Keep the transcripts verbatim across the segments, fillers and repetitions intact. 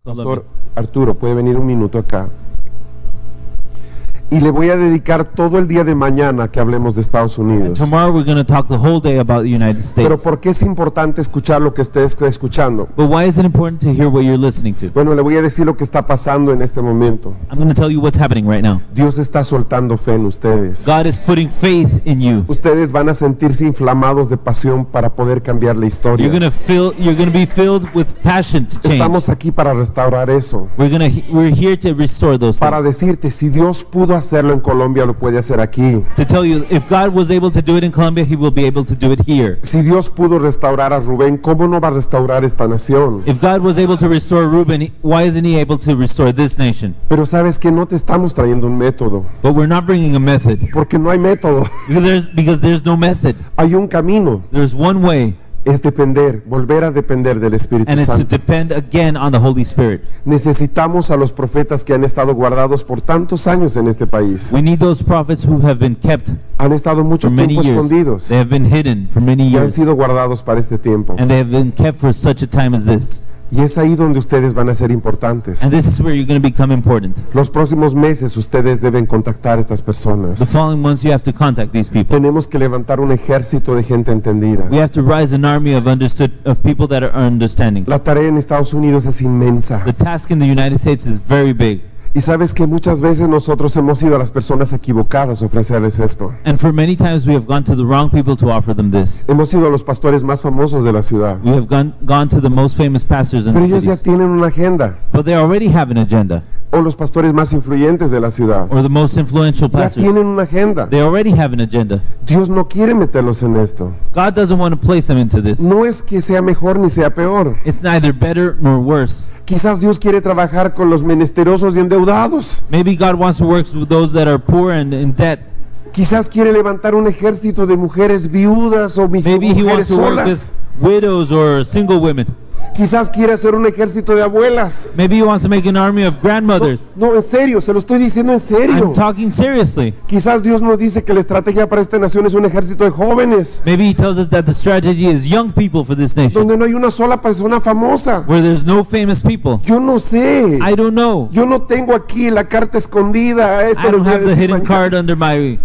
Pastor Arturo, puede venir un minuto acá. Y le voy a dedicar todo el día de mañana que hablemos de Estados Unidos. Tomorrow we're going to talk the whole day about the United States. Pero ¿por qué es importante escuchar lo que usted está escuchando? But why is it important to hear what you're listening to? Bueno, le voy a decir lo que está pasando en este momento. I'm going to tell you what's happening right now. Dios está soltando fe en ustedes. God is putting faith in you. Ustedes van a sentirse inflamados de pasión para poder cambiar la historia. You're going to feel you're going to be filled with passion to change. Estamos aquí para restaurar eso. We're going to we're here to restore those Para things. decirte, si Dios pudo hacerlo en Colombia, lo puede hacer aquí. To tell you, if God was able to do it in Colombia, He will be able to do it here. Si Dios pudo restaurar a Rubén, ¿cómo no va a restaurar esta nación? If God was able to restore Reuben, why isn't He able to restore this nation? Pero sabes que no te estamos trayendo un método, But we're not bringing a method porque no hay método. because there's because there's no method. Hay un camino, There's one way, es depender, volver a depender del Espíritu and it's to Santo. depend again on the Holy Spirit. Necesitamos a los profetas que han estado guardados por tantos años en este país. We need those prophets who have been kept Han estado mucho for many tiempo years. escondidos They have been hidden for many y han years, sido guardados para este tiempo. and they have been kept for such a time as this. Y es ahí donde ustedes van a ser importantes. And this is where you're going to become important. Los próximos meses ustedes deben contactar a estas The personas. following months, you have to contact these people. Tenemos que levantar un ejército de gente entendida. We have to rise an army of understood of people that are understanding. La tarea en Estados Unidos es inmensa. The task in the United States is very big. Y sabes que muchas veces nosotros hemos sido las personas equivocadas a ofrecerles esto. And for many times we have gone to the wrong people to offer them this. Hemos sido los pastores más famosos de la ciudad. We have gone, gone to the most famous pastors in Pero the ellos ya cities. tienen una agenda. But they already have an agenda. O los pastores más influyentes de la ciudad. Or the most influential Ya pastors. tienen una agenda. They already have an agenda. Dios no quiere meterlos en esto. God doesn't want to place them into this. No es que sea mejor ni sea peor. It's neither better nor worse. Quizás Dios quiere trabajar con los menesterosos y endeudados. Maybe God wants to work with those that are poor and in debt. Quizás quiere levantar un ejército de mujeres viudas o mi- Maybe He mujeres wants to work with solas. widows or single women. Quizás quiere hacer un ejército de abuelas. Maybe He wants to make an army of grandmothers. No, en serio, se lo estoy diciendo en serio. I'm talking seriously. Quizás Dios nos dice que la estrategia para esta nación es un ejército de jóvenes, Maybe He tells us that the strategy is young people for this nation, donde no hay una sola persona famosa. where there's no famous people. Yo no sé. I don't know. Yo no tengo aquí la carta escondida. Esto I lo don't voy a have the decir hidden mañana. card under my.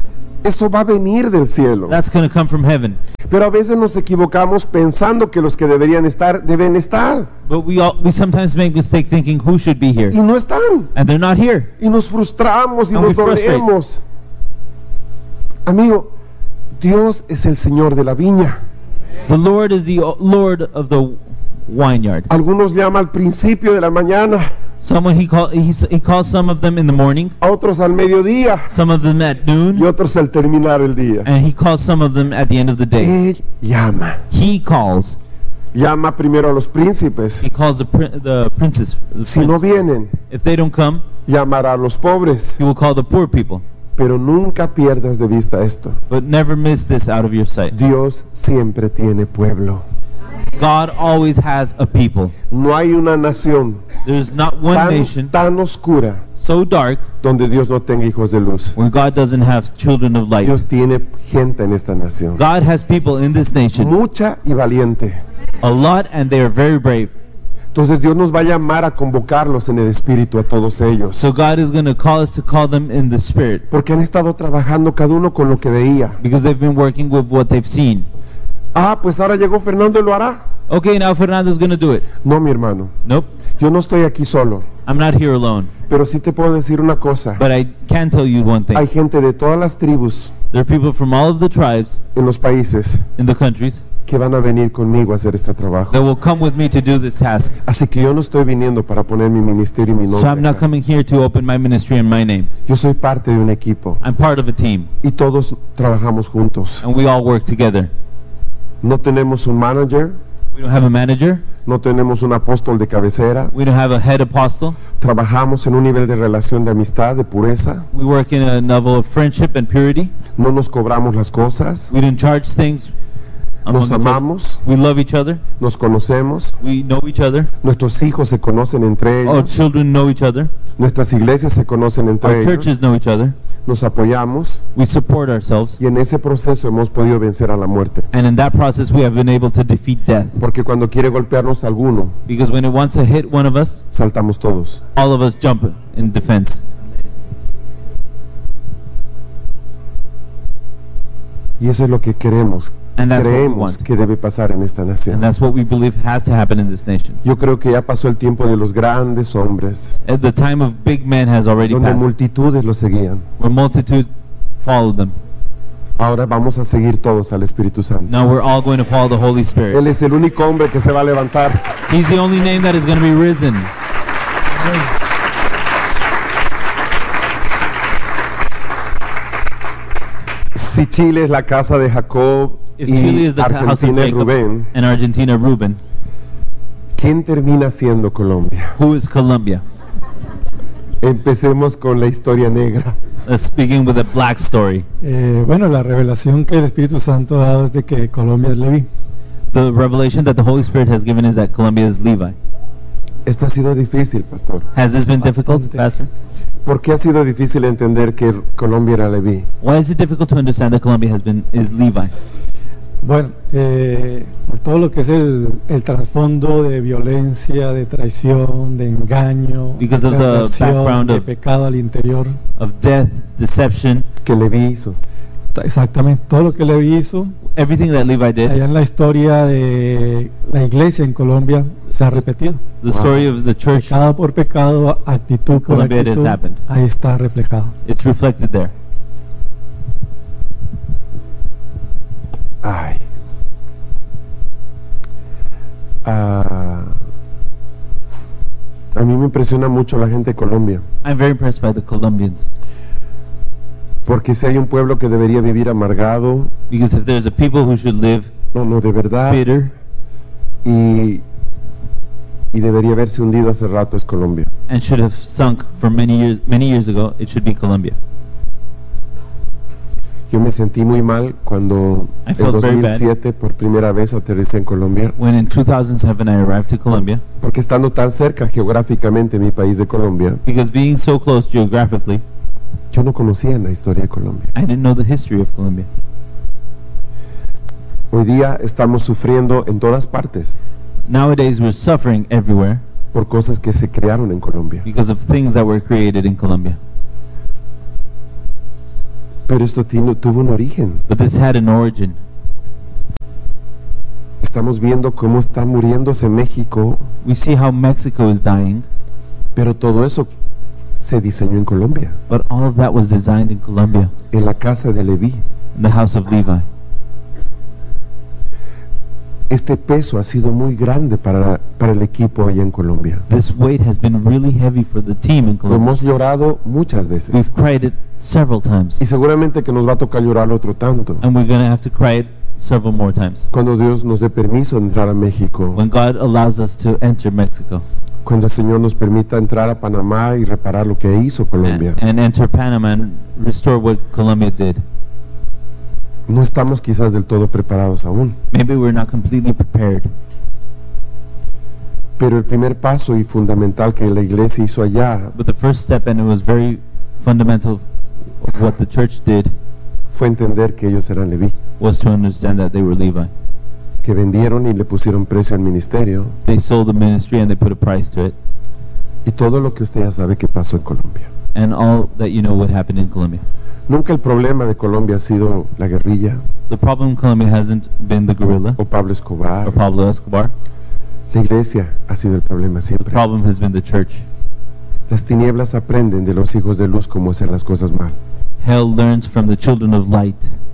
Eso va a venir del cielo. That's going to come from heaven. Pero a veces nos equivocamos pensando que los que deberían estar deben estar But we all we sometimes make mistake thinking who should be here, y no están. and they're not here. Y nos frustramos y And nos we frustrate. dolemos. Amigo, Dios es el Señor de la viña. The Lord is the o- Lord of the vineyard. Algunos llaman al principio de la mañana, Someone he call he, s- he calls some of them in the morning, a otros al mediodía some of them at y noon, otros al terminar el día. and he calls some of them at the end of the day. Él llama. He calls. Llama primero a los príncipes. He calls the pri- the princes. the Si no prince. vienen, If they don't come, llamará a los pobres. he will call the poor people. Pero nunca pierdas de vista esto. But never miss this out of your sight. Dios siempre tiene pueblo. God always has a people. No hay una nación There's not one tan, nation tan oscura so dark donde Dios no tenga hijos de luz. where God doesn't have children of light. Dios tiene gente en esta nación. God has people in this nation, Mucha y valiente. a lot, and they are very brave. Entonces Dios nos va a llamar a convocarlos en el Espíritu a todos ellos. So God is going to call us to call them in the spirit, Porque han estado trabajando cada uno con lo que veía. because they've been working with what they've seen. Ah, pues ahora llegó Fernando y lo hará. Okay, now Fernando's going to do it. No, mi hermano. Nope, Yo no estoy aquí solo. I'm not here alone. Pero sí te puedo decir una cosa. But I can tell you one thing. Hay gente de todas las tribus There are people from all of the tribes en los países in the countries que van a venir conmigo a hacer este trabajo. that will come with me to do this task. Así que yo no estoy viniendo para poner mi ministerio y mi So I'm nombre. not coming here to open my ministry in my name. Yo soy parte de un equipo I'm part of a team, y todos trabajamos juntos. and we all work together. No tenemos un manager, We don't have a manager. no tenemos un apóstol de cabecera. We don't have a head apostle. Trabajamos en un nivel de relación de amistad, de pureza. We work in a level of friendship and purity. No nos cobramos las cosas. We don't charge things. among Nos each other. amamos, We love each other. nos conocemos. We know each other. Nuestros hijos se conocen entre Our ellos. children know each other. Nuestras iglesias se conocen entre Our ellos. churches know each other. nos apoyamos we support ourselves, y en ese proceso hemos podido vencer a la muerte. and in that process we have been able to defeat death. Porque cuando quiere golpearnos alguno, Because when it wants to hit one of us, saltamos todos. all of us jump in defense. Y eso es lo que queremos. And that's what we Creemos want. que debe pasar en esta And nación. that's what we believe has to happen in this nation. Yo creo que ya pasó el tiempo de los grandes hombres, At the time of big men has already donde passed, multitudes los seguían. where multitude followed them. Ahora vamos a seguir todos al Espíritu Santo. Now we're all going to follow the Holy Spirit. Él es el único hombre que se va a levantar. He's the only name that is going to be risen. Si Chile es la casa de Jacob If Chile y is the house of Argentina es Jacob Rubén, and Argentina Reuben, ¿quién termina siendo Colombia? who is Colombia? Empecemos con la historia negra. Uh, speaking with a black story. Eh, bueno, la revelación que el Espíritu Santo ha dado es de que Colombia es Leví. The revelation that the Holy Spirit has given is that Colombia is Levi. Esto ha sido difícil, pastor. Has this been difficult, Bastante. Pastor? ¿Por qué ha sido difícil entender que Colombia era Leví? Why is it difficult to understand that Colombia has been is Levi? Bueno, eh, por todo lo que es el, el trasfondo de violencia, de traición, de engaño, Because of de the perversión, background de of- pecado al interior. Of death, deception, Que Leví hizo. Ta- Exactamente, todo lo que Leví hizo, everything that Levi did. allá en la historia de la iglesia en Colombia se ha repetido. The story of the church, Pecado por pecado, actitud por Colombia it has actitud, happened. ahí está reflejado. it's reflected there. Ay. Ah, a mí me impresiona mucho la gente de Colombia, I'm very impressed by the Colombians. porque si hay un pueblo que debería vivir amargado, Because if there's a people who should live no, no, de verdad, bitter y, y debería haberse hundido hace rato, es Colombia. and should have sunk for many years many years ago, it should be Colombia. Yo me sentí muy mal cuando I en felt very dos mil siete por primera vez aterricé en Colombia, When in two thousand seven I arrived to Colombia, porque estando tan cerca geográficamente mi país de Colombia, because being so close geographically, yo no conocía la historia de Colombia. I didn't know the history of Colombia. Hoy día estamos sufriendo en todas partes Nowadays we're suffering everywhere por cosas que se crearon en Colombia. because of things that were created in Colombia. Pero esto tino- tuvo un origen. But this had an origin. Estamos viendo cómo está muriéndose México, We see how Mexico is dying, pero todo eso se diseñó en Colombia, but all of that was designed in Colombia, en la casa de Leví. in the house of Levi. Este peso ha sido muy grande para, para el equipo allá en Colombia. This weight has been really heavy for the team in Lo Colombia. hemos llorado muchas veces. We've cried it several times, Y seguramente que nos va a tocar llorar otro tanto and we're going to have to cry it several more times cuando Dios nos dé permiso de entrar a México, when God allows us to enter Mexico cuando el Señor nos permita entrar a Panamá y reparar lo que hizo Colombia. and, and enter Panama and restore what Colombia did. No estamos quizás del todo preparados aún, Maybe we're not completely prepared, pero el primer paso y fundamental que la iglesia hizo allá but the first step, and it was very fundamental of what the church did, fue entender que ellos eran Leví, was to understand that they were Levi. que vendieron y le pusieron precio al ministerio They sold the ministry and they put a price to it, y todo lo que usted ya sabe que pasó en Colombia. and all that you know what happened in Colombia. Nunca el problema de Colombia ha sido la guerrilla The problem in Colombia hasn't been the guerrilla o Pablo Escobar. or Pablo Escobar. La iglesia ha sido el problema The siempre. problem has been the church. Las tinieblas aprenden de los hijos de luz cómo hacer las cosas mal. Hell learns from the children of light.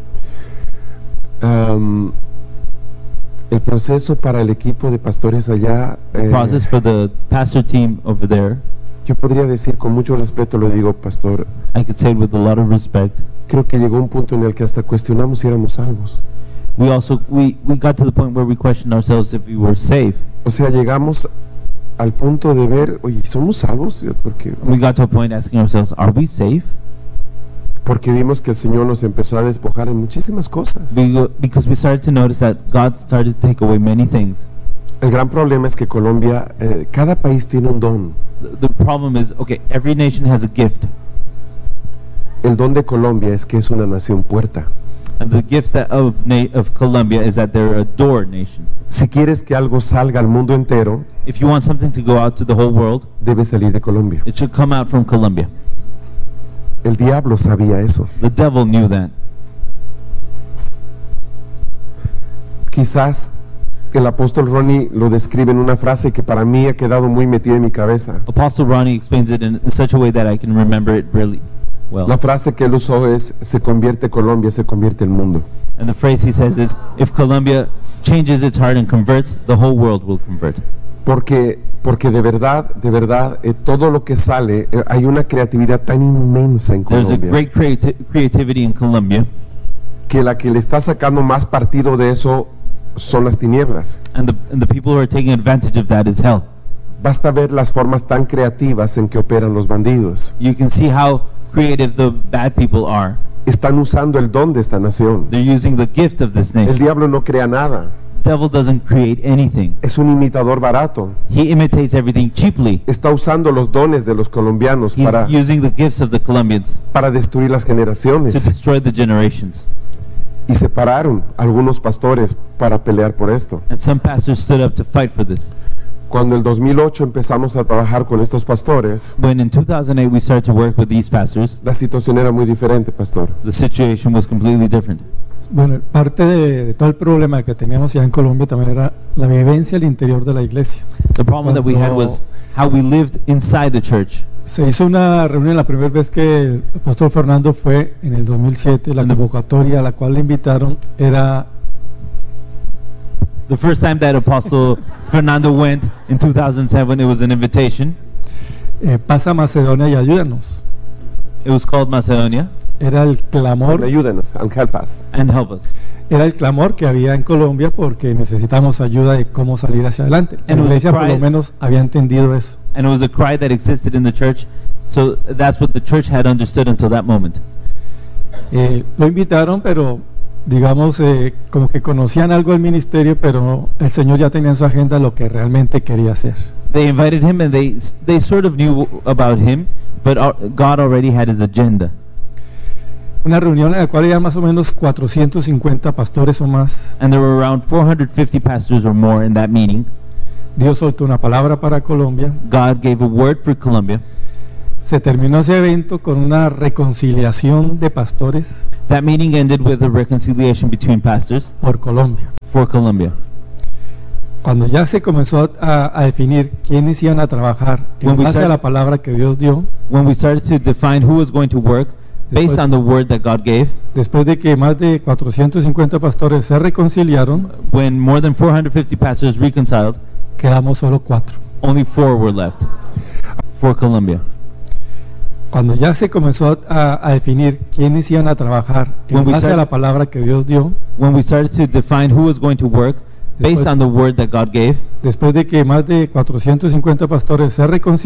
Um, el proceso para el equipo de pastores allá, The eh, process for the pastor team over there, yo podría decir con mucho respeto, lo digo, pastor, I could say it with a lot of respect. creo que llegó un punto en el que hasta cuestionamos si éramos salvos. We also we, we got to the point where we questioned ourselves if we were safe. O sea, llegamos al punto de ver, oye, ¿somos salvos? Porque, We got to a point asking ourselves, are we safe? porque vimos que el Señor nos empezó a despojar de muchísimas cosas. We go, because we started to notice that God started to take away many things. El gran problema es que Colombia, eh, cada país tiene un don, The, the problem is, okay, every nation has a gift, El don de Colombia es que es una nación puerta. And the gift that of, na of Colombia is that they're a door nation. Si quieres que algo salga al mundo entero, If you want something to go out to the whole world, debe salir de Colombia. it should come out from Colombia. El diablo sabía eso. The devil knew that. Quizás el apóstol Ronnie lo describe en una frase que para mí ha quedado muy metida en mi cabeza. Apostle Ronnie explains it in such a way that I can remember it really well. La frase que él usó es: se convierte Colombia, se convierte el mundo. And the phrase he says is, if Colombia changes its heart and converts, the whole world will convert. Porque, porque de verdad, de verdad, eh, todo lo que sale, eh, hay una creatividad tan inmensa en There's a Colombia, great creati creativity in Colombia, que la que le está sacando más partido de eso son las tinieblas. and the, and the people who are taking advantage of that is hell. Basta ver las formas tan creativas en que operan los bandidos. You can see how creative the bad people are. Están usando el don de esta nación. They're using the gift of this El nation. diablo no crea nada, The devil doesn't create anything. es un imitador barato. He imitates everything cheaply. Está usando los dones de los colombianos He's para, using the gifts of the Colombians para destruir las to generaciones. destroy the generations. Y se pararon algunos pastores para pelear por esto. And some pastors stood up to fight for this. Cuando en el dos mil ocho empezamos a trabajar con estos pastores, When in two thousand eight we started to work with these pastors, la situación era muy diferente, pastor. the situation was completely different. Bueno, parte de, de todo el problema que teníamos ya en Colombia también era la vivencia al interior de la iglesia. The problem that we had was how we lived inside the church. Se hizo una reunión la primera vez que el apóstol Fernando fue en el dos mil siete. La En el- convocatoria a la cual le invitaron era The first time that Apostle Fernando went in two thousand seven, it was an invitation. eh, pasa a Macedonia y ayúdanos. It was called Macedonia Era el clamor, Ayúdenos, and help us. and help us. era el clamor que había en Colombia porque necesitamos ayuda de cómo salir hacia adelante. La And it was iglesia por lo pride- menos había entendido eso. And it was a cry that existed in the church. So that's what the church had understood until that moment. Eh, lo invitaron, pero digamos eh, como que conocían algo del ministerio, pero el Señor ya tenía en su agenda lo que realmente quería hacer. They invited him, and they they sort of knew about him, but uh, God already had his agenda. Una reunión en la cual había más o menos cuatrocientos cincuenta pastores o más. And there were around four hundred fifty pastors or more in that meeting. Dios soltó una palabra para Colombia. God gave a word for Colombia. Se terminó ese evento con una reconciliación de pastores That meeting ended with a reconciliation between pastors por Colombia. for Colombia. Cuando ya se comenzó a, a definir quiénes iban a trabajar en When we base a start- la palabra que Dios dio, When we started to define who was going to work based Después- on the word that God gave, después de que más de cuatrocientos cincuenta pastores se reconciliaron, when more than four hundred fifty pastors reconciled, quedamos solo cuatro. only four were left for Colombia. Cuando ya se comenzó a, a definir quiénes iban a trabajar en When we base a start- la palabra que Dios dio, When we started to define who was going to work based Después- on the word that God gave, después de que más de cuatrocientos cincuenta pastores se reconciliaron,